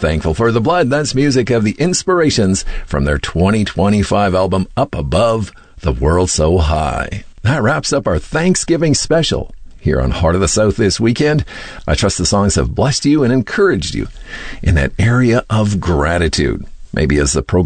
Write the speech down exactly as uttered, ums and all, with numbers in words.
Thankful for the Blood. That's music of the Inspirations from their twenty twenty-five album, Up Above the World So High. That wraps up our Thanksgiving special here on Heart of the South this weekend. I trust the songs have blessed you and encouraged you in that area of gratitude. Maybe as the program